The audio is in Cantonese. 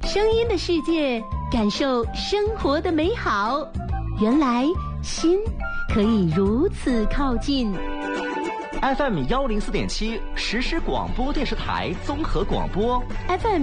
声音的世界，感受生活的美好。原来心可以如此靠近。 FM 104.7实时广播电视台综合广播 FM